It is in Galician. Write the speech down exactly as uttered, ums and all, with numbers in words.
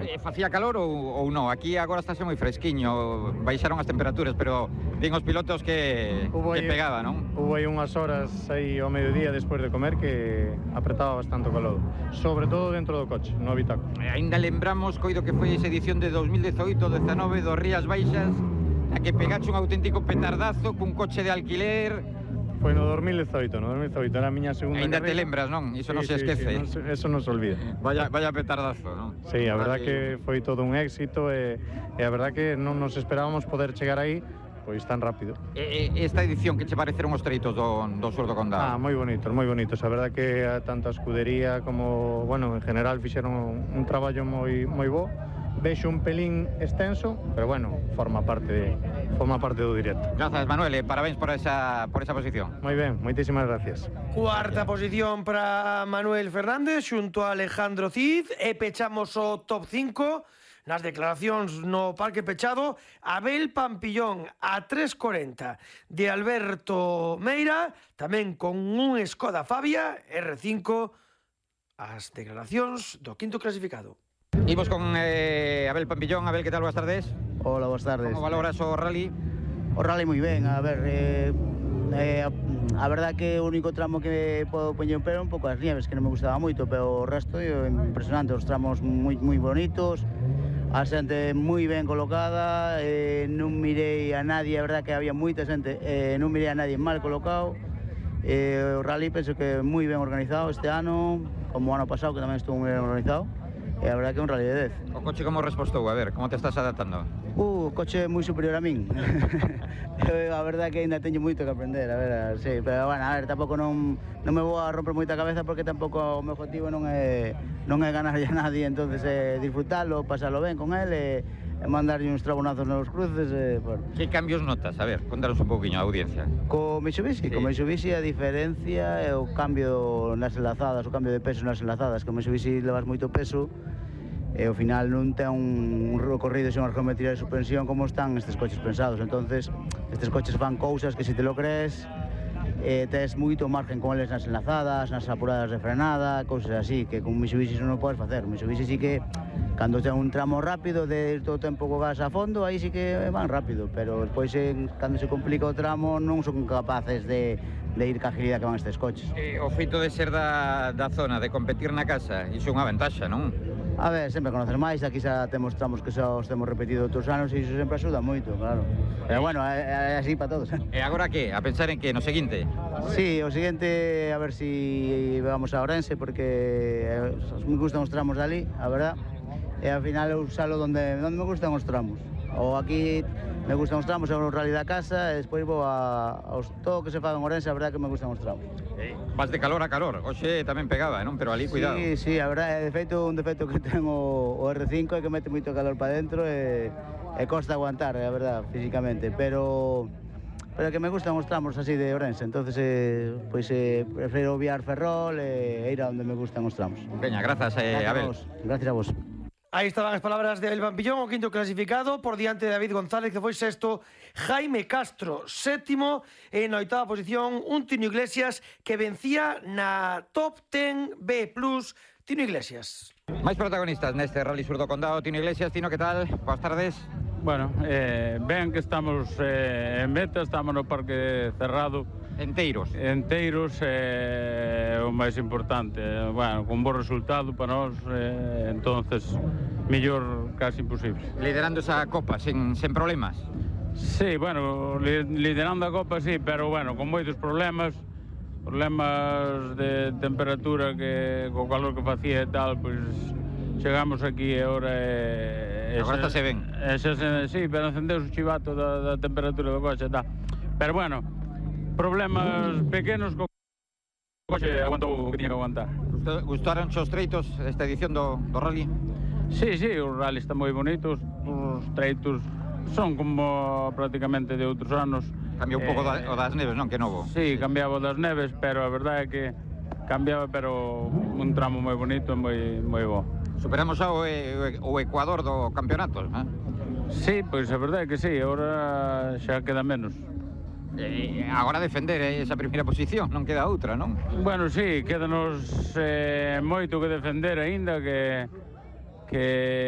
Eh, facía calor ou, ou non? Aquí agora estáse moi fresquiño, baixaron as temperaturas, pero din os pilotos que, que pegaba, non? Hubo aí unhas horas aí ao mediodía despois de comer que apretaba bastante o calor, sobre todo dentro do coche, no habitáculo. E ainda lembramos, coido que foi esa edición de dos mil dezoito dezanove dos Rías Baixas, a que pegache un auténtico petardazo cun coche de alquiler. Foi no dos mil dezoito, no dos mil dezoito, era a miña segunda Ainda carreira. te lembras, non? Iso sí, non se sí, esquece. Sí, non se, eso non se olvida. Vaya, vaya petardazo, non? Sí, a verdad que foi todo un éxito e, e a verdad que non nos esperábamos poder chegar aí pois tan rápido. E, esta edición, que che pareceron os treitos do, do sur do Condado? Ah, moi bonitos, moi bonitos. A verdad que tanto a escudería como, bueno, en general fixeron un, un traballo moi moi bo. Vexo un pelín extenso, pero bueno, forma parte de, forma parte do directo. Grazas, Manuel, e parabéns por esa, por esa posición. Moi ben, moitísimas gracias. Cuarta posición para Manuel Fernández xunto a Alejandro Cid e pechamos o top cinco nas declaracións no Parque Pechado. Abel Pampillón a tres corenta de Alberto Meira, tamén con un Skoda Fabia R cinco, as declaracións do quinto clasificado. Imos con eh, Abel Pampillón. Abel, que tal? Boas tardes. Hola, boas tardes. Como valoras o rally? O rally moi ben, a ver, eh, eh, a verdad que o único tramo que podo poñer un pero un pouco as nieves, que non me gustaba moito, pero o resto é impresionante, os tramos moi moi bonitos, a xente moi ben colocada, eh, non mirei a nadie, a verdad que había moita xente, eh, non mirei a nadie mal colocado, eh, o rally penso que é moi ben organizado este ano, como o ano pasado, que tamén estuvo moi ben organizado. E a verdade que é un rally de dez. O coche como respostou? A ver, como te estás adaptando? Uh, o coche é moi superior a min. A verdade que ainda teño moito que aprender, a ver, sí, pero bueno, a ver, tampouco non, non me vou a romper moita cabeza porque tampouco o meu objetivo non é non é ganarlle a nadie, entonces é disfrutalo, pasalo ben con él e, e mandarlle uns trabonazos nos cruces e, bueno. Que cambios notas? A ver, contanos un pouquiño a audiencia. Co Mitsubishi, sí. Co Mitsubishi a diferencia é o cambio nas enlazadas, o cambio de peso nas enlazadas, que o Mitsubishi levas moito peso e ao final non ten un recorrido sen unha geometría de suspensión como están estes coches pensados, entonces estes coches fan cousas que se te lo crees, eh, tes moito margen con eles nas enlazadas, nas apuradas de frenada, cousas así, que con Mitsubishi non o podes facer. Mitsubishi sí que, cando ten un tramo rápido, de todo o tempo co gas a fondo, aí sí que van rápido, pero despois, en, cando se complica o tramo, non son capaces de, de ir ca agilidade que van estes coches. Eh, o feito de ser da, da zona, de competir na casa, iso é unha ventaxa, non? A ver, sempre conoces máis, aquí xa temos tramos que xa os temos repetido outros anos e iso sempre axuda moito, claro. Pero bueno, é, é así para todos. E agora que? A pensar en que? No seguinte? Sí, o seguinte, a ver si vamos a Ourense, porque me gustan os tramos dali, a verdad. E ao final eu salo donde, donde me gustan os tramos. Ou aquí me gustan os tramos, é un rally da casa, e despois vou a, aos todo que se faga en Ourense, a verdad que me gustan os tramos. Eh, vas de calor a calor, hoxe tamén pegaba, non? Pero ali, cuidado. Sí, sí, a verdade, de feito, un defecto que ten o, o R cinco é que mete moito calor para dentro e, e costa aguantar, a verdade, físicamente, pero pero que me gustan os tramos así de Ourense, entonces eh, pois eh, prefiro obviar Ferrol e ir a onde me gustan os tramos. Veña, grazas, eh, gracias Abel. A vos, gracias a vos. Aí estaban as palabras de Abel Pampillón, o quinto clasificado, por diante de David González, que foi sexto, Jaime Castro, sétimo, e na oitava posición, un Tino Iglesias que vencía na top dez B plus, Tino Iglesias. Máis protagonistas neste Rally Sur do Condado. Tino Iglesias, Tino, que tal? Boas tardes. Bueno, eh, ben que estamos eh, en meta, estamos no parque cerrado. Enteiros. Enteiros é eh, o máis importante. Bueno, con bo resultado para nós, eh, entonces, mellor casi imposible. Liderando esa copa, sen, sen problemas? Sí, bueno, li, liderando a copa sí, pero bueno, con moitos problemas, problemas de temperatura que co calor que facía e tal, pois chegamos aquí e agora é... Agora está se ben. É, se, sí, pero encendeus o chivato da, da temperatura do coche e tal. Pero bueno, problemas pequenos co coche aguantou o que tiña que aguantar. Gustaron os treitos desta edición do, do rally? Sí, sí, os rally están moi bonitos, os treitos son como prácticamente de outros anos. Cambia un pouco eh, o das neves, non? Que novo. Sí, cambiaba o das neves, pero a verdade é que cambiaba, pero un tramo moi bonito e moi, moi bo. Superamos xa o, o Ecuador do campeonato, eh? Sí, pois a verdade é que sí, agora xa queda menos. E agora defender esa primeira posición, non queda outra, non? Bueno, sí, quedanos eh, moito que defender aínda, que que